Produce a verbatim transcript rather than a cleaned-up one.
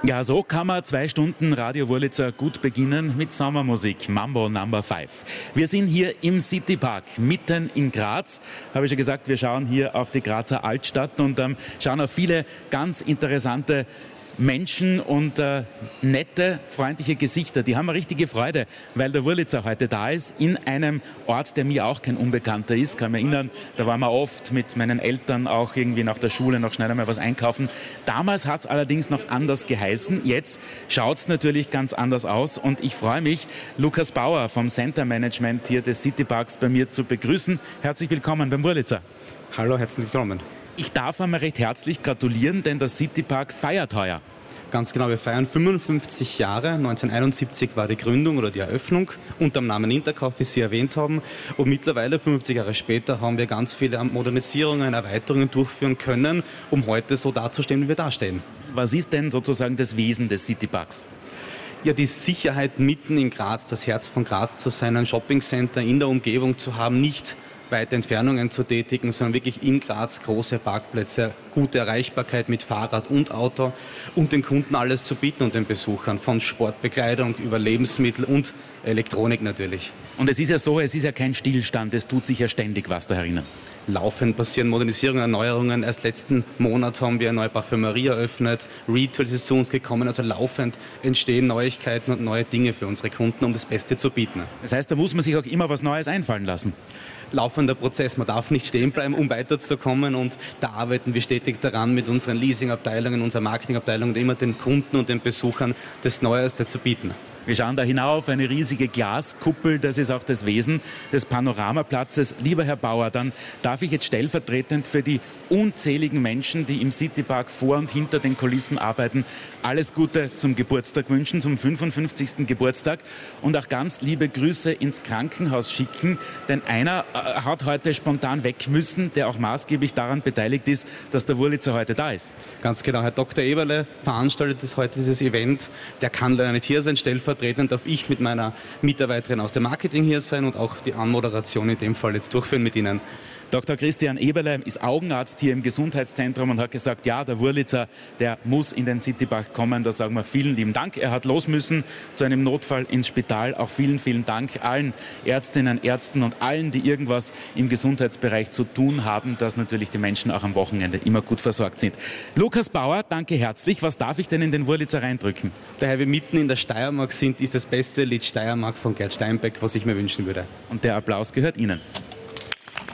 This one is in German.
Ja, so kann man zwei Stunden Radio Wurlitzer gut beginnen mit Sommermusik, Mambo Number Five. Wir sind hier im Citypark, mitten in Graz. Habe ich schon gesagt, wir schauen hier auf die Grazer Altstadt und ähm, schauen auf viele ganz interessante Menschen und äh, nette, freundliche Gesichter. Die haben eine richtige Freude, weil der Wurlitzer heute da ist, in einem Ort, der mir auch kein Unbekannter ist. Ich kann mich erinnern, da waren wir oft mit meinen Eltern auch irgendwie nach der Schule noch schnell einmal was einkaufen. Damals hat es allerdings noch anders geheißen. Jetzt schaut es natürlich ganz anders aus und ich freue mich, Lukas Bauer vom Center Management hier des Cityparks bei mir zu begrüßen. Herzlich willkommen beim Wurlitzer. Hallo, herzlich willkommen. Ich darf einmal recht herzlich gratulieren, denn der Citypark feiert heuer. Ganz genau, wir feiern fünfundfünfzig Jahre. neunzehnhunderteinundsiebzig war die Gründung oder die Eröffnung unter dem Namen Interkauf, wie Sie erwähnt haben. Und mittlerweile, fünfzig Jahre später, haben wir ganz viele Modernisierungen, Erweiterungen durchführen können, um heute so dazustehen, wie wir dastehen. Was ist denn sozusagen das Wesen des Cityparks? Ja, die Sicherheit mitten in Graz, das Herz von Graz zu sein, ein Shoppingcenter in der Umgebung zu haben, nicht weite Entfernungen zu tätigen, sondern wirklich in Graz große Parkplätze, gute Erreichbarkeit mit Fahrrad und Auto und den Kunden alles zu bieten und den Besuchern, von Sportbekleidung über Lebensmittel und Elektronik natürlich. Und es ist ja so, es ist ja kein Stillstand, es tut sich ja ständig was da herinnen. Laufend passieren Modernisierungen, Erneuerungen. Erst letzten Monat haben wir eine neue Parfümerie eröffnet, Retail ist zu uns gekommen, also laufend entstehen Neuigkeiten und neue Dinge für unsere Kunden, um das Beste zu bieten. Das heißt, da muss man sich auch immer was Neues einfallen lassen. Laufender Prozess. Man darf nicht stehen bleiben, um weiterzukommen und da arbeiten wir stetig daran, mit unseren Leasingabteilungen, unserer Marketingabteilung immer den Kunden und den Besuchern das Neueste zu bieten. Wir schauen da hinauf, eine riesige Glaskuppel, das ist auch das Wesen des Panoramaplatzes. Lieber Herr Bauer, dann darf ich jetzt stellvertretend für die unzähligen Menschen, die im Citypark vor und hinter den Kulissen arbeiten, alles Gute zum Geburtstag wünschen, zum fünfundfünfzigsten Geburtstag und auch ganz liebe Grüße ins Krankenhaus schicken, denn einer äh, hat heute spontan weg müssen, der auch maßgeblich daran beteiligt ist, dass der Wurlitzer heute da ist. Ganz genau, Herr Doktor Eberle veranstaltet das heute dieses Event, der kann leider nicht hier sein, stellvertretend Vertreten darf ich mit meiner Mitarbeiterin aus dem Marketing hier sein und auch die Anmoderation in dem Fall jetzt durchführen mit Ihnen. Doktor Christian Eberle ist Augenarzt hier im Gesundheitszentrum und hat gesagt, ja, der Wurlitzer, der muss in den Citypark kommen. Da sagen wir vielen lieben Dank. Er hat los müssen zu einem Notfall ins Spital. Auch vielen, vielen Dank allen Ärztinnen, Ärzten und allen, die irgendwas im Gesundheitsbereich zu tun haben, dass natürlich die Menschen auch am Wochenende immer gut versorgt sind. Lukas Bauer, danke herzlich. Was darf ich denn in den Wurlitzer reindrücken? Daher wir mitten in der Steiermark sind, ist das beste Lied Steiermark von Gerd Steinbeck, was ich mir wünschen würde. Und der Applaus gehört Ihnen.